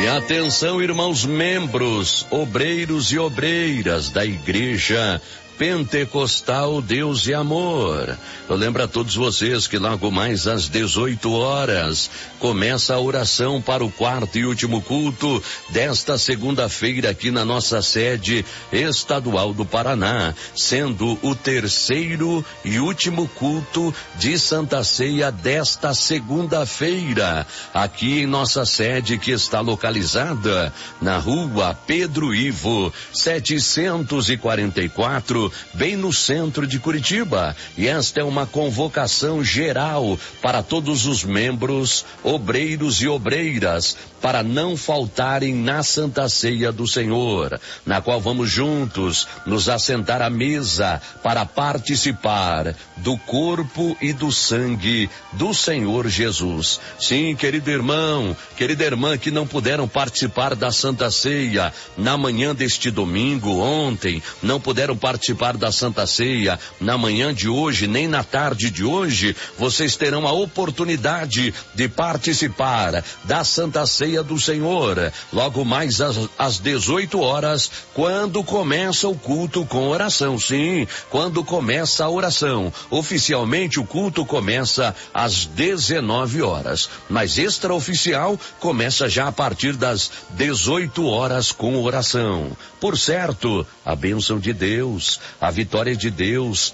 E atenção, irmãos membros, obreiros e obreiras da Igreja Pentecostal Deus e Amor. Eu lembro a todos vocês que logo mais às 18 horas começa a oração para o quarto e último culto desta segunda-feira aqui na nossa sede estadual do Paraná, sendo o terceiro e último culto de Santa Ceia desta segunda-feira, aqui em nossa sede que está localizada na rua Pedro Ivo, 744, bem no centro de Curitiba. E esta é uma convocação geral para todos os membros, obreiros e obreiras, para não faltarem na Santa Ceia do Senhor, na qual vamos juntos nos assentar à mesa para participar do corpo e do sangue do Senhor Jesus. Sim, querido irmão, querida irmã que não puderam participar da Santa Ceia na manhã deste domingo, ontem, não puderam participar da Santa Ceia na manhã de hoje, nem na tarde de hoje, vocês terão a oportunidade de participar da Santa Ceia do Senhor, logo mais às 18 horas, quando começa o culto com oração. Sim, quando começa a oração. Oficialmente o culto começa às 19 horas, mas extraoficial começa já a partir das 18 horas com oração. Por certo, a bênção de Deus, a vitória de Deus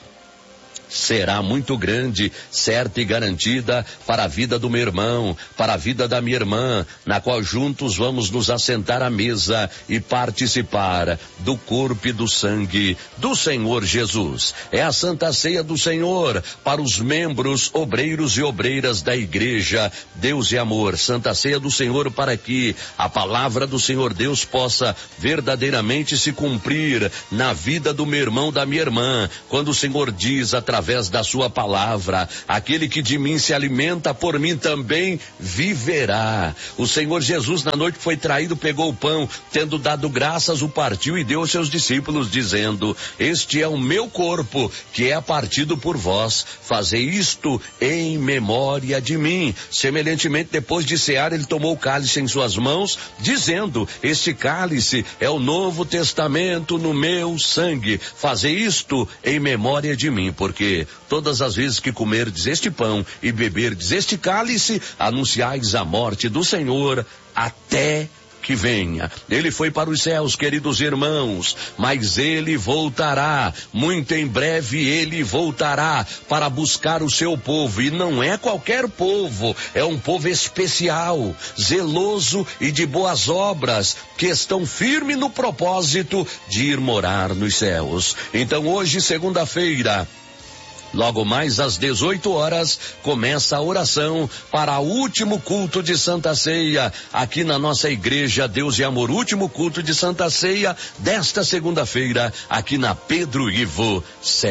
será muito grande, certa e garantida para a vida do meu irmão, para a vida da minha irmã, na qual juntos vamos nos assentar à mesa e participar do corpo e do sangue do Senhor Jesus. É a Santa Ceia do Senhor para os membros, obreiros e obreiras da Igreja Deus e Amor. Santa Ceia do Senhor para que a palavra do Senhor Deus possa verdadeiramente se cumprir na vida do meu irmão, da minha irmã, quando o Senhor diz através da sua palavra: aquele que de mim se alimenta, por mim também viverá. O Senhor Jesus, na noite que foi traído, pegou o pão, tendo dado graças, o partiu e deu aos seus discípulos, dizendo: este é o meu corpo, que é partido por vós, fazei isto em memória de mim. Semelhantemente, depois de cear, ele tomou o cálice em suas mãos, dizendo: este cálice é o novo testamento no meu sangue, fazei isto em memória de mim, porque todas as vezes que comerdes este pão e beberdes este cálice, anunciais a morte do Senhor até que venha. Ele foi para os céus, queridos irmãos, mas ele voltará, muito em breve ele voltará para buscar o seu povo, e não é qualquer povo, é um povo especial, zeloso e de boas obras, que estão firmes no propósito de ir morar nos céus. Então hoje, segunda-feira, logo mais às 18 horas, começa a oração para o último culto de Santa Ceia, aqui na nossa Igreja Deus e Amor. Último culto de Santa Ceia desta segunda-feira, aqui na Pedro Ivo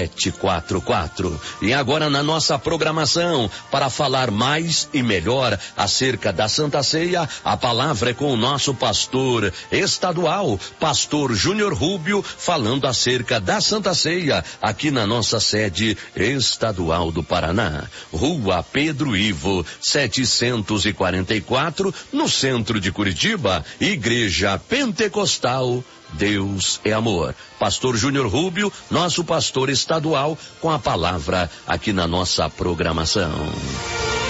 744. E agora na nossa programação, para falar mais e melhor acerca da Santa Ceia, a palavra é com o nosso pastor estadual, pastor Júnior Rubio, falando acerca da Santa Ceia, aqui na nossa sede estadual do Paraná, rua Pedro Ivo 744, no centro de Curitiba, Igreja Pentecostal Deus é Amor. Pastor Júnior Rubio, nosso pastor estadual, com a palavra aqui na nossa programação.